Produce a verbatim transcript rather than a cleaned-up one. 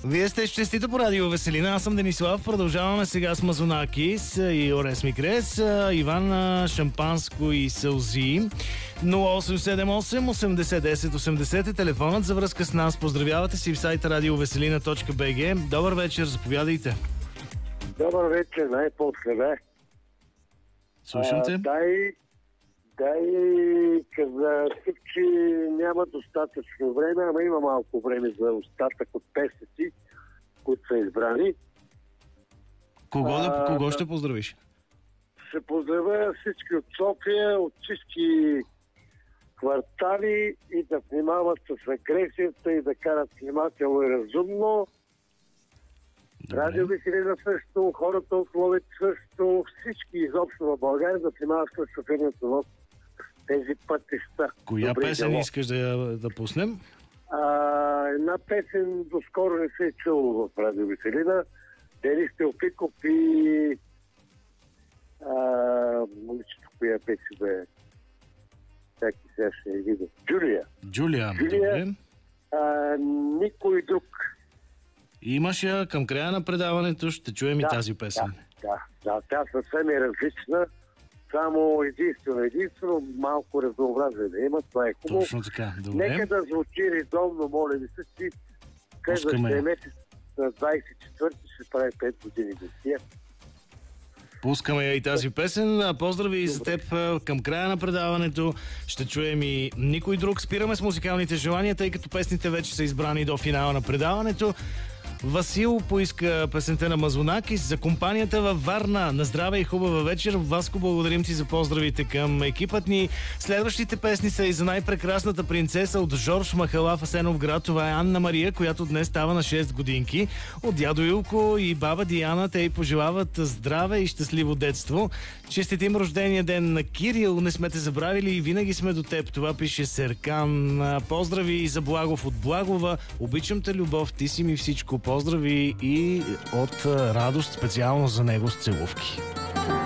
Вие сте честито по радио Веселина. Аз съм Денислав. Продължаваме сега с Мазонакис и Орес Микрес. Иван Шампанско и Сълзи. нула осем седем осем осемдесет десет осемдесет е телефонът за връзка с нас. Поздравявате си в сайта радиовеселина точка би джи. Добър вечер, заповядайте. Добър вечер, най-после, бе. Слушам те. А, дай, дай каза, че няма достатъчно време, ама има малко време за остатък от песни, които са избрани. Кого, а, да, кого ще поздравиш? Ще поздравя всички от София, от всички квартали и да внимават с агресията и да карат внимателно и разумно. Радио Веселина също, хората от Ловеч също, всички изобщо в България да внимават с шофирането в тези пътища. Коя Добре песен дело. искаш да, да пуснем? А, една песен доскоро не се е чуло в Радио Веселина. Денис Теофиков и а, момичето, коя песен бе, всяки сега ще я видя. Джулия. Джулия. Джулия. Добре. А, никой друг. Имаш я към края на предаването, ще чуем Да, и тази песен. Да, да, да, тя съвсем е различна. Само единствено, единствено малко разнообразие да има. Това е хубаво. Точно така. Добре. Нека да звучи редовно, моля ви се, че следващия месец на двадесет и четвърти ще прави пет години до тия. Пускаме я и тази песен. Поздрави и за теб към края на предаването. Ще чуем и никой друг. Спираме с музикалните желания, тъй като песните вече са избрани до финала на предаването. Васил поиска песента на Мазонакис за компанията във Варна. На здраве и хубава вечер. Васко, благодарим ти за поздравите към екипът ни. Следващите песни са и за най-прекрасната принцеса от Жорж Махала в Асеновград. Това е Анна Мария, която днес става на шест годинки. От дядо Илко и баба Диана те й пожелават здраве и щастливо детство. Честит им рождения ден на Кирил. Не сме те забравили и винаги сме до теб. Това пише Серкан. Поздрави и за Благов от Благова. Обичам те, любов, ти си ми всичко. Поздрави и от Радост специално за него с целувки.